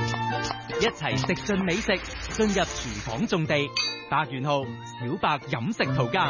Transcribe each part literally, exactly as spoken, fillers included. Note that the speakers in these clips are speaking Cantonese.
一齊食盡美食，進入廚房種地。百元號小白飲食圖鑑。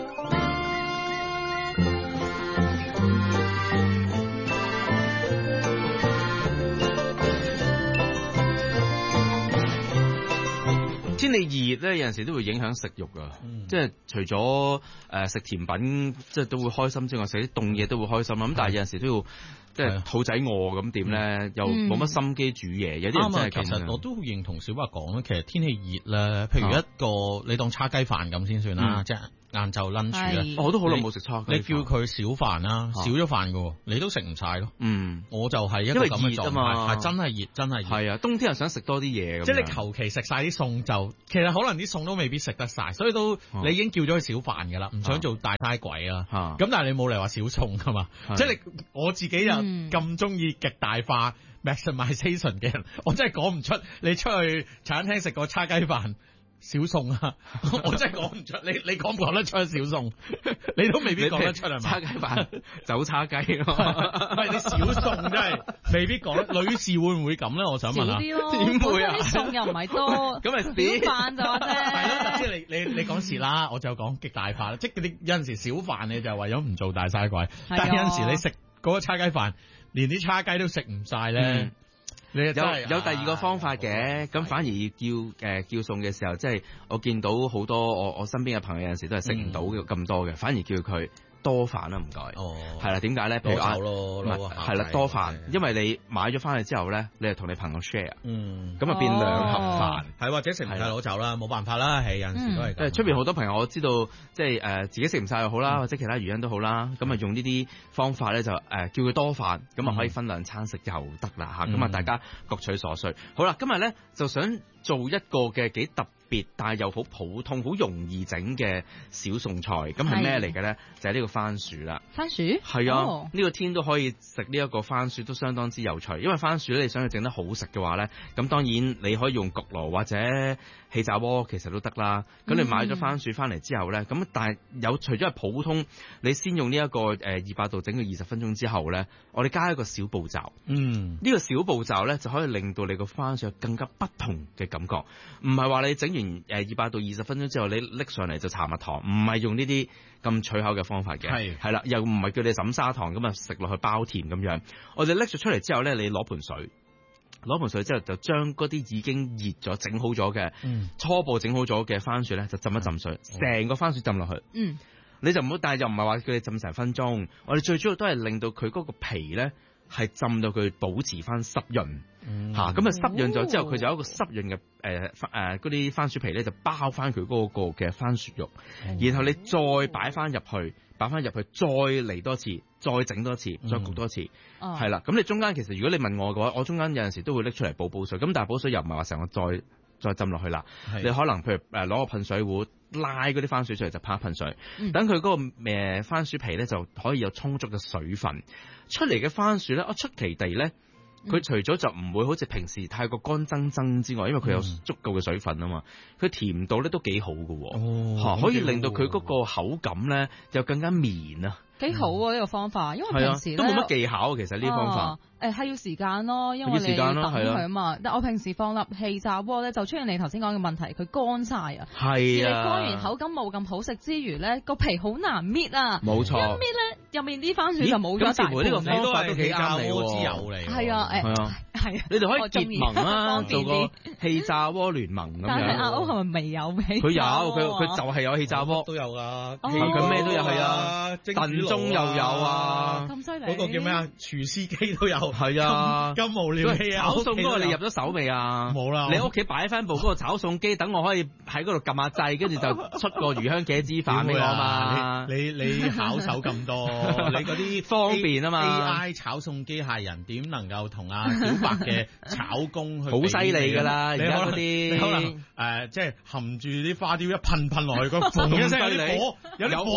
天氣熱咧，有陣時都會影響食慾噶，嗯、即係除咗誒食甜品，即係都會開心之外，食啲凍嘢都會開心啦。咁但係有陣時都要即係肚仔餓咁點咧，嗯、又冇乜心機煮嘢。有啲人真係咁。 其實我都認同小白講咧，其實天氣熱咧，譬如一個、啊、你當叉雞飯咁先算啦，嗯、即係晏晝 lunch 啊。 我都好耐冇食叉雞飯。 你叫佢少飯啦，啊、少咗飯噶，你都食唔晒咯。 嗯， 我就係一個咁嘅狀態，係真係熱，真係熱。 係啊，冬天又想食多啲嘢。 即係你求其食晒啲餸就，其實可能啲餸都未必食得晒，所以都、啊、你已經叫咗佢少飯噶啦，唔想做大胎鬼啊。咁、啊、但係你冇嚟話少餸噶嘛？即係你我自己又咁中意極大化 maximization 嘅人，我真係講唔出你出去茶餐廳食個叉雞飯。少餸啊！我真係講唔出，你你講唔講得出少餸？你都未必講得出係嘛？ 叉雞飯走叉雞咯， 唔係你少餸真係未必講。女士會唔會咁咧？我想問下。 少啲咯， 點會啊？ 啲餸又唔係多， 咁咪少飯咋啫？ 係咯，即係你你你講事啦，我就講極大化啦。即係你有陣時少飯你就為咗唔做大嘥鬼，但係有陣時你食嗰個叉雞飯，連啲叉雞都食唔晒咧。嗯有有第二個方法嘅，咁、啊、反而叫誒、呃、叫餸嘅時候，即係我見到好多我我身邊嘅朋友有陣時都係食唔到咁多嘅，嗯、反而叫佢多飯啦，唔該。哦，係啦，點解咧？譬如話，係啦，多飯，因為你買咗翻去之後咧，你係同你朋友 share，嗯，咁啊變兩盒飯， 係或者食唔晒攞走啦，冇辦法啦，係有陣時都係。 即係出邊好多朋友我知道，即係誒自己食唔晒又好啦，或者其他原因都好啦，咁啊用呢啲方法咧就誒叫佢多飯，咁啊可以分兩餐食又得啦嚇，咁啊大家各取所需。好啦，今日咧就想做一個嘅幾特別，但係又好普通、好容易整嘅小餸菜，咁係咩嚟嘅咧？就係呢個番薯啦。 番薯係啊，呢、oh. 個天都可以食呢一個番薯，都相當之有趣。因為番薯咧，你想佢整得好食嘅話咧，咁當然你可以用焗爐或者氣炸鍋，其實都得啦。咁你買咗番薯翻嚟之後咧，咁、mm. 但係有除咗係普通，你先用呢一個誒二百度整佢二十分鐘之後咧，我哋加一個小步驟。嗯，呢、mm. 個小步驟咧就可以令到你個番薯有更加不同嘅感覺，唔係話你整完誒二百度二十分鐘之後你拎上嚟就搽蜜糖，唔係用呢啲咁取巧嘅方法嘅。係係啦，又唔係叫你揼砂糖咁啊食落去包甜咁樣。我哋拎咗出嚟之後咧，你攞盆水，攞盆水之後就將嗰啲已經熱咗整好咗嘅，嗯、初步整好咗嘅番薯咧就浸一浸水，成、嗯、個番薯浸落去。嗯，你就唔好，但係又唔係話叫你浸成分鐘。我哋最主要都係令到佢嗰個皮咧係浸到佢保持翻濕潤。吓，咁啊濕潤咗之後，佢就有一個濕潤嘅誒誒嗰啲番薯皮咧，就包翻佢嗰個嘅番薯肉，嗯、然後你再擺翻入去，擺翻入去，再嚟多次，再整多次，再焗多次，係啦、嗯。咁你中間其實如果你問我嘅話，我中間有陣時都會拎出嚟補補水，咁但係補水又唔係話成個再再浸落去啦。是你可能譬如誒攞個噴水壺拉嗰啲番薯出嚟就噴一噴水，等佢嗰個誒番薯皮咧就可以有充足嘅水分出嚟嘅番薯咧，啊出奇地咧。佢除咗就唔會好似平時太過乾爭爭之外，因為佢有足夠嘅水分啊嘛，佢、嗯、甜度咧都幾好㗎，哦、可以令到佢嗰個口感咧又更加綿啊！幾好啊呢、嗯、個方法，因為平時、啊、 都冇乜技巧，其實呢個方法。 誒係、呃、要時間咯，因為你等佢啊嘛。但我平時放入氣炸鍋咧，就出現你頭先講嘅問題，佢乾晒啊。係啊。而你乾完口感冇咁好食之餘咧，個皮好難搣啊。冇錯。一搣咧，入面啲番薯就冇咗大半。呢個方法都幾啱你喎。係啊，誒係啊。係啊。你哋可以結盟啦，做個氣炸鍋聯盟咁樣。但係阿歐係咪未有氣？佢有，佢佢就係有氣炸鍋都有㗎。佢咩都有係啊，燉盅又有啊。咁犀利。嗰個叫咩啊？廚師機都有。係啊，咁無聊氣啊！炒餸嗰個你入咗手未啊？冇啦。你屋企擺翻部嗰個炒餸機，等我可以喺嗰度撳下掣，跟住就出個魚香茄子飯俾我嘛。你你你巧手咁多，你嗰啲方便啊嘛。A I 炒餸機械人點能夠同阿小白嘅炒工去？好犀利噶啦！而家嗰啲可能誒，即係含住啲花雕一噴噴落去，個嘣一聲有啲火，有啲火。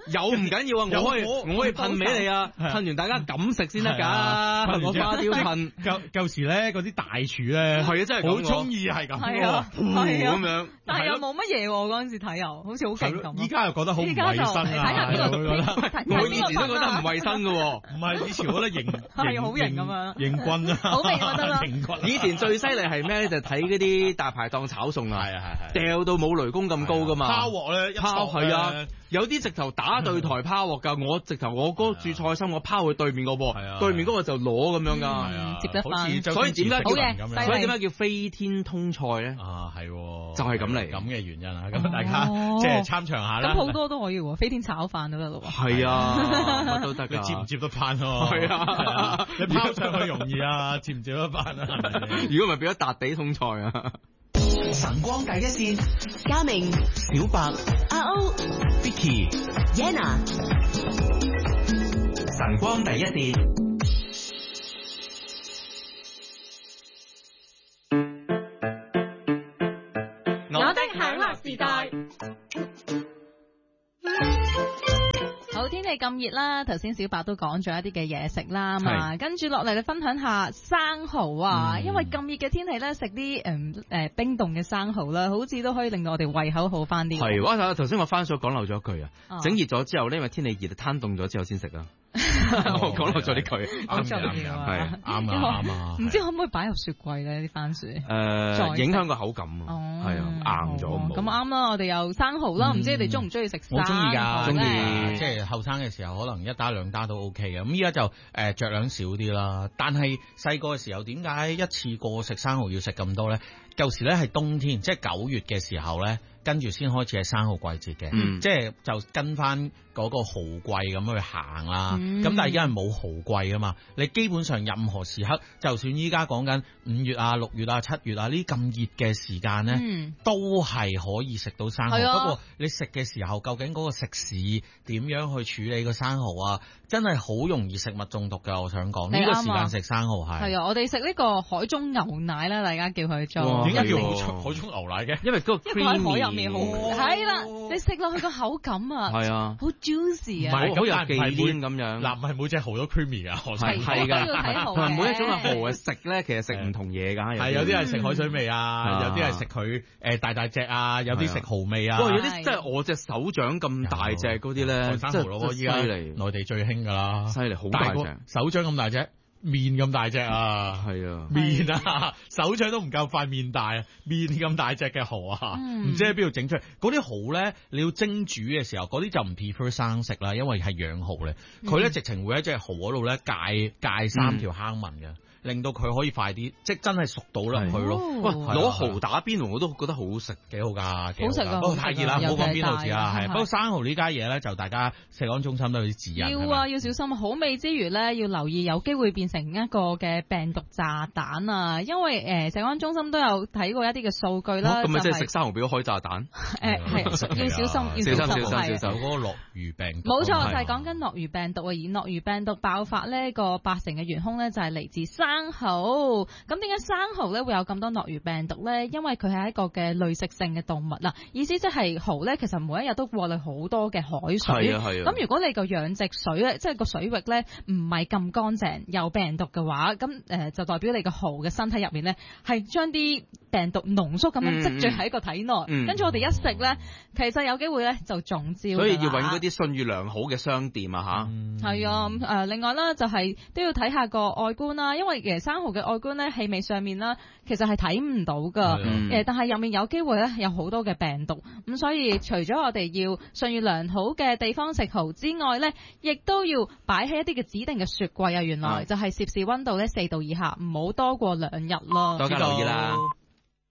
有唔緊要啊，我可以我可以噴俾你啊，噴完大家敢食先得㗎，噴我花雕噴。 舊舊時咧嗰啲大廚咧係啊，真係好中意係咁係啊，係啊咁樣。 但係又冇乜嘢喎，嗰陣時睇又好似好勁咁。 依家又覺得好唔衞生啊！ 睇下邊個我以前都覺得唔衞生㗎喎， 唔係以前我覺得型係好型咁樣， 型棍啊， 好型覺得啦。 以前最犀利係咩咧？就睇嗰啲大排檔炒餸啊， 係啊係係， 掉到冇雷公咁高㗎嘛。 拋鑊咧， 拋係啊，有啲直頭打對台拋鑊㗎。我直頭我嗰煮菜心，我拋去對面個喎，對面嗰個就攞咁樣㗎， 接得翻。 所以點解叫所以點解叫飛天通菜咧？ 啊係， 就係咁嚟咁嘅原因啊！咁大家即係參詳下啦。 咁好多都可以喎，飛天炒飯都得咯喎。 係啊，乜都得㗎。 你接唔接得翻咯？ 係啊， 你拋上去容易啊，接唔接得翻啊？ 如果唔係變咗笪地通菜啊！ 晨光第一線，嘉明、小白、阿歐、Vicky、Yana， 晨光第一線。 我的享樂時代。好，天氣咁熱啦，頭先小白都講咗一啲嘅嘢食啦嘛，跟住落嚟你分享下生蠔啊，嗯、因為咁熱嘅天氣咧，食啲誒誒冰凍嘅生蠔啦，好似都可以令到我哋胃口好翻啲。 係，哇！頭先我翻咗講漏咗一句啊，整熱咗之後咧，因為天氣熱，攤凍咗之後先食啊。我講漏咗呢句， 啱啱啱係啱啊啱啊！ 唔知可唔可以擺入雪櫃咧啲番薯？ 誒，影響個口感啊，係啊，硬咗。 咁啱啦，我哋又生蠔啦，唔知你哋中唔中意食生蠔？ 我中意㗎，中意。即係係後生嘅時候，可能一打兩打都 OK 嘅。咁依家就誒酌量少啲啦。但係細個嘅時候，點解一次過食生蠔要食咁多咧？舊時咧係冬天，即係九月嘅時候咧，跟住先開始係生蠔季節嘅，嗯、即係就跟翻嗰個蠔季咁去行啦。咁、嗯、但係而家係冇蠔季啊嘛，你基本上任何時刻，就算依家講緊五月啊、六月啊、七月啊呢啲咁熱嘅時間咧，嗯、都係可以食到生蠔。啊、不過你食嘅時候，究竟嗰個食肆點樣去處理個生蠔啊？真係好容易食物中毒㗎。我想講呢、呢個時間食生蠔係係啊！我哋食呢個海中牛奶啦，大家叫佢做。 點解叫海中牛奶嘅？ 因為嗰個 creamy 海入面好係啦，你食落去個口感啊，係啊，好 juicy 啊， 好有忌廉咁樣。 嗱，唔係每隻蠔都 creamy 啊， 係係㗎，同埋每一種嘅蠔嘅食咧，其實食唔同嘢㗎。 係有啲係食海水味啊，有啲係食佢誒大大隻啊，有啲食蠔味啊。 不過有啲真係我隻手掌咁大隻嗰啲咧， 生蠔咯，依家內地最興㗎啦， 犀利好大隻，手掌咁大隻。面咁大隻啊， 係啊， 面啊，手掌都唔夠塊面大啊，面咁大隻嘅蠔啊，唔、嗯、知喺邊度整出嚟？嗰啲蠔咧，你要蒸煮嘅時候，嗰啲就唔 prefer 生食啦，因為係養蠔咧，佢咧、嗯、直情會喺隻蠔嗰度咧界界三條坑紋嘅。嗯令到佢可以快啲，即係真係熟到落去咯。喂，攞蠔打邊爐我都覺得好好食，幾好㗎， 好食啊！ 不過太熱啦，唔好講邊爐字啦。係，不過生蠔呢家嘢咧，就大家食安中心都有啲指引。 要啊，要小心。好味之餘咧，要留意有機會變成一個嘅病毒炸彈啊！因為誒食安中心都有睇過一啲嘅數據啦。 咁咪即係食生蠔變咗開炸彈？ 誒係，要小心，要小心， 小心，小心。 嗰個諾如病毒。 冇錯，就係講緊諾如病毒啊！而諾如病毒爆發呢個八成嘅元兇咧，就係嚟自生蠔。咁點解生蠔咧會有咁多諾如病毒咧？因為佢係一個嘅濾食性嘅動物啦。意思即係蠔咧，其實每一日都過濾好多嘅海水。係啊係啊。咁如果你個養殖水咧，即係個水域咧唔係咁乾淨，有病毒嘅話，咁誒、呃、就代表你個蠔嘅身體入面咧係將啲病毒濃縮咁樣積聚喺個體內。嗯嗯、跟住我哋一食咧，其實有機會咧就中招。 所以要揾嗰啲信譽良好嘅商店啊吓。 係、嗯、啊，咁、呃、誒另外啦，就係、是、都要睇下個外觀啦，因為其實生蠔嘅外觀咧氣味上面啦，其實係睇唔到噶。誒、嗯，但係入面有機會咧有好多嘅病毒。咁所以除咗我哋要信譽良好嘅地方食蠔之外咧，亦都要擺喺一啲嘅指定嘅雪櫃啊。原來就係攝氏溫度咧四度以下，唔好多過兩日咯。 多加留意啦。